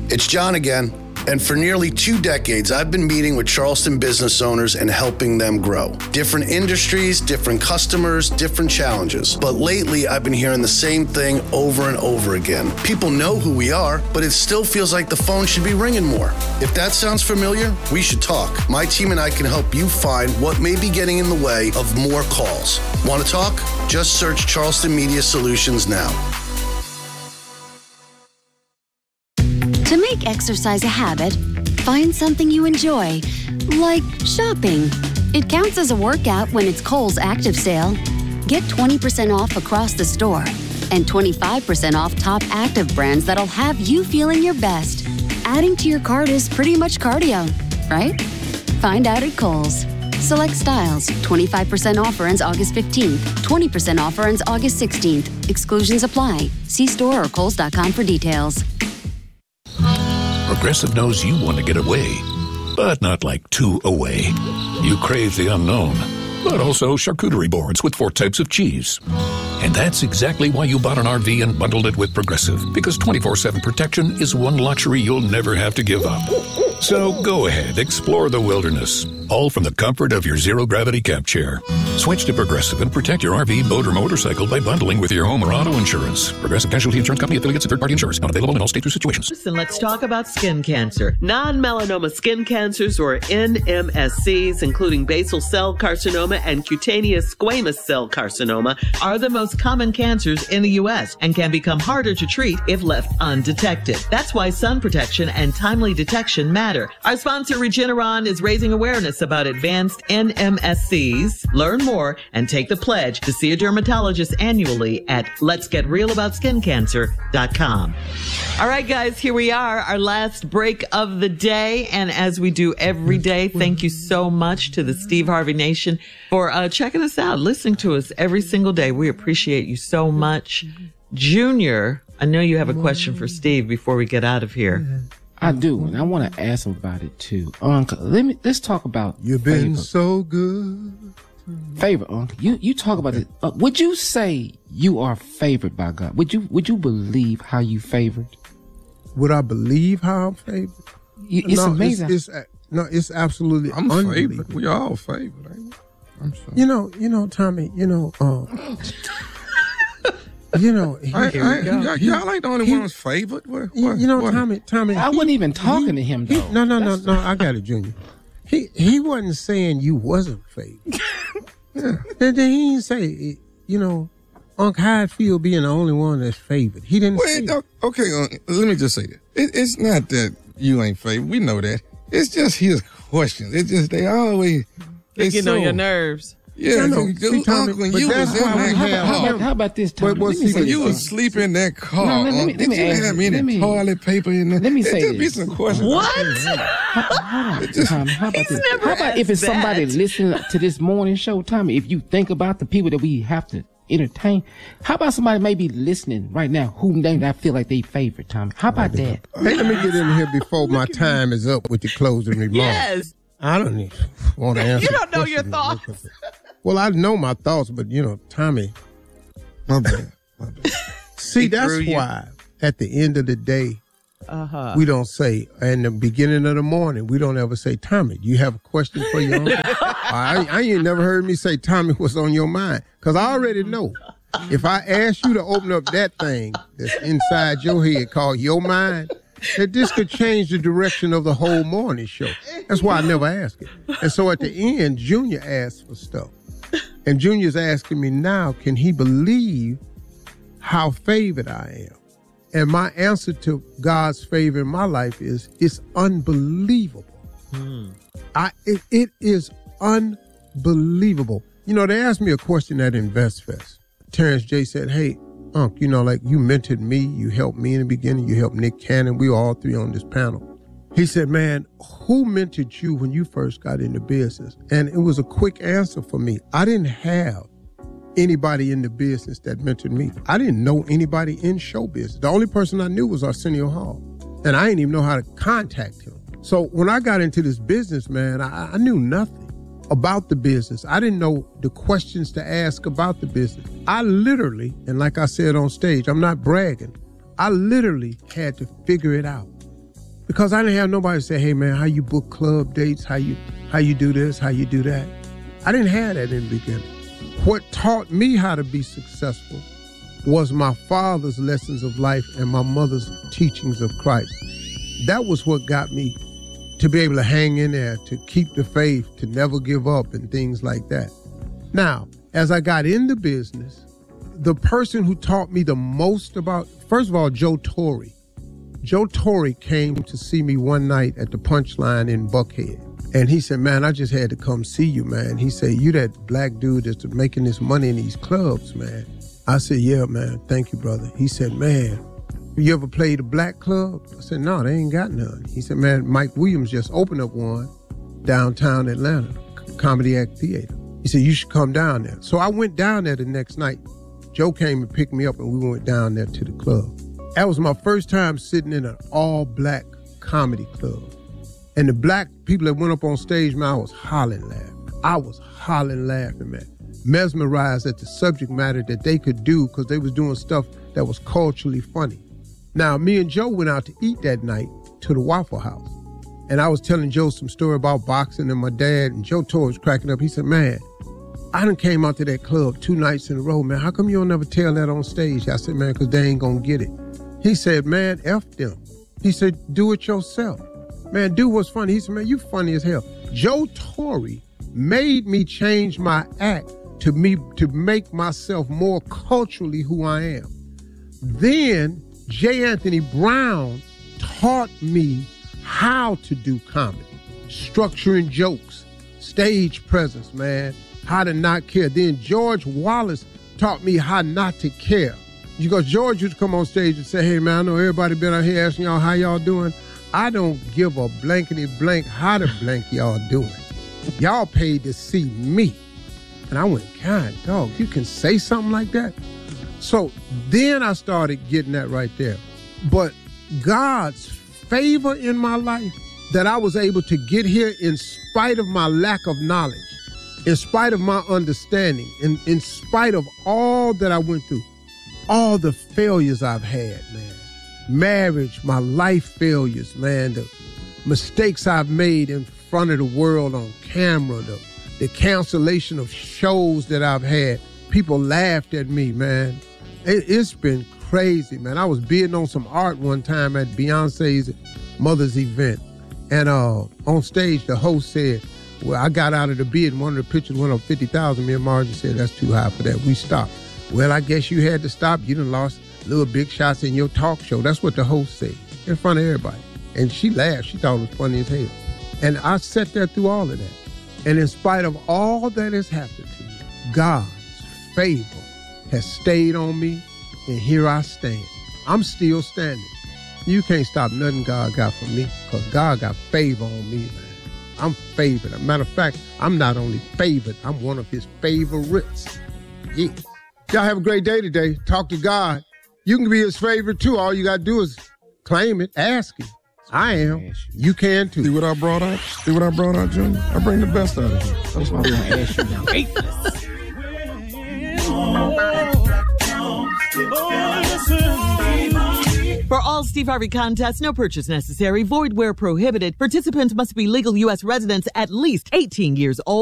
It's John again, and for nearly 2 decades, I've been meeting with Charleston business owners and helping them grow. Different industries, different customers, different challenges. But lately, I've been hearing the same thing over and over again. People know who we are, but it still feels like the phone should be ringing more. If that sounds familiar, we should talk. My team and I can help you find what may be getting in the way of more calls. Want to talk? Just search Charleston Media Solutions now. To make exercise a habit, find something you enjoy, like shopping. It counts as a workout when it's Kohl's Active Sale. Get 20% off across the store and 25% off top active brands that'll have you feeling your best. Adding to your cart is pretty much cardio, right? Find out at Kohl's. Select styles. 25% offer ends August 15th. 20% offer ends August 16th. Exclusions apply. See store or kohls.com for details. Progressive knows you want to get away, but not like too away. You crave the unknown, but also charcuterie boards with 4 types of cheese. And that's exactly why you bought an RV and bundled it with Progressive, because 24/7 protection is one luxury you'll never have to give up. So go ahead, explore the wilderness, all from the comfort of your zero-gravity camp chair. Switch to Progressive and protect your RV, boat, or motorcycle by bundling with your home or auto insurance. Progressive Casualty Insurance Company, affiliates, and third-party insurers. Not available in all states or situations. Listen, let's talk about skin cancer. Non-melanoma skin cancers, or NMSCs, including basal cell carcinoma and cutaneous squamous cell carcinoma, are the most common cancers in the U.S. and can become harder to treat if left undetected. That's why sun protection and timely detection matter. Our sponsor, Regeneron, is raising awareness about advanced NMSCs. Learn more and take the pledge to see a dermatologist annually at letsgetrealaboutSkinCancer.com. All right, guys, here we are, our last break of the day. And as we do every day, thank you so much to the Steve Harvey Nation for checking us out, listening to us every single day. We appreciate you so much. Junior, I know you have a question for Steve before we get out of here. I do, and I want to ask him about it too. Uncle, let's talk about You've been so good. Favorite, Uncle. You talk about it. Would you say you are favored by God? Would you believe how you favored? Would I believe how I'm favored? It's amazing. It's absolutely I'm unbelievable. favored. We all favored, ain't we? I'm sorry. You know, Tommy, y'all ain't the only ones favored. What? Tommy. I wasn't even talking to him, though. No. I got it, Junior. He wasn't saying you wasn't favored. Yeah. Then he didn't say, Unc, how it feel being the only one that's favored. He didn't say that. Okay, let me just say this. It's not that you ain't favored. We know that. It's just his questions. It's just they always... They get on your nerves. Yeah, Tommy, how about this, Tommy? You was asleep in that car. Did you have any toilet paper in there? Let me say this. Be some questions. What? Tommy, how about this? How about if it's somebody listening to this morning show, Tommy, if you think about the people that we have to entertain, how about somebody maybe listening right now whom I feel like they favorite, Tommy? How about that? Hey, let me get in here before my time is up with the closing remarks. Yes. I don't even want to answer. You don't know your thoughts. Well, I know my thoughts, but Tommy. My bad. See, that's why at the end of the day, we don't say, in the beginning of the morning, we don't ever say, Tommy, do you have a question for your uncle? I ain't never heard me say, Tommy, what's on your mind? Because I already know. If I ask you to open up that thing that's inside your head called your mind, that this could change the direction of the whole morning show. That's why I never ask it. And so at the end, Junior asked for stuff. And Junior's asking me now, can he believe how favored I am? And my answer to God's favor in my life is, it's unbelievable. It is unbelievable. They asked me a question at InvestFest. Terrence J. said, hey, Unc, you mentored me, you helped me in the beginning, you helped Nick Cannon, we were all three on this panel. He said, man, who mentored you when you first got into business? And it was a quick answer for me. I didn't have anybody in the business that mentored me. I didn't know anybody in show business. The only person I knew was Arsenio Hall. And I didn't even know how to contact him. So when I got into this business, man, I knew nothing about the business. I didn't know the questions to ask about the business. I literally, and like I said on stage, I'm not bragging, I literally had to figure it out Because I didn't have nobody say, hey man, how you book club dates? How you do this? How you do that? I didn't have that in the beginning. What taught me how to be successful was my father's lessons of life and my mother's teachings of Christ. That was what got me to be able to hang in there, to keep the faith, to never give up and things like that. Now, as I got into business, the person who taught me the most about, first of all, Joe Torre. Joe Torre came to see me one night at the Punchline in Buckhead. And he said, man, I just had to come see you, man. He said, you that black dude that's making this money in these clubs, man. I said, yeah, man. Thank you, brother. He said, man, you ever played a black club? I said, no, they ain't got none. He said, man, Mike Williams just opened up one downtown Atlanta, Comedy Act Theater. He said, you should come down there. So I went down there the next night. Joe came and picked me up and we went down there to the club. That was my first time sitting in an all-black comedy club. And the black people that went up on stage, man, I was hollering laughing, man. Mesmerized at the subject matter that they could do because they was doing stuff that was culturally funny. Now, me and Joe went out to eat that night to the Waffle House. And I was telling Joe some story about boxing and my dad, and Joe Torre was cracking up. He said, man, I done came out to that club 2 nights in a row, man. How come you don't never tell that on stage? I said, man, because they ain't going to get it. He said, man, F them. He said, do it yourself. Man, do what's funny. He said, man, you funny as hell. Joe Torre made me change my act to make myself more culturally who I am. Then J. Anthony Brown taught me how to do comedy, structuring jokes, stage presence, man, how to not care. Then George Wallace taught me how not to care. Because George used to come on stage and say, hey, man, I know everybody been out here asking y'all how y'all doing. I don't give a blankety blank how the blank y'all doing. Y'all paid to see me. And I went, God, dog, you can say something like that? So then I started getting that right there. But God's favor in my life, that I was able to get here in spite of my lack of knowledge, in spite of my understanding, in spite of all that I went through, all the failures I've had, man. Marriage, my life failures, man, the mistakes I've made in front of the world on camera, the cancellation of shows that I've had. People laughed at me, man. It's been crazy, man. I was bidding on some art one time at Beyonce's mother's event. And on stage, the host said, well, I got out of the bid and one of the pictures went up $50,000. Me and Margie said, that's too high for that. We stopped. Well, I guess you had to stop. You done lost little big shots in your talk show. That's what the host said in front of everybody. And she laughed. She thought it was funny as hell. And I sat there through all of that. And in spite of all that has happened to me, God's favor has stayed on me, and here I stand. I'm still standing. You can't stop nothing God got for me, because God got favor on me, man. I'm favored. As a matter of fact, I'm not only favored, I'm one of his favorites. Yeah. Y'all have a great day today. Talk to God. You can be his favorite too. All you got to do is claim it, ask him. I am. You can too. See what I brought out? Junior? I bring the best out of you. That's why I'm going to ask you now. For all Steve Harvey contests, no purchase necessary, void where prohibited. Participants must be legal U.S. residents at least 18 years old.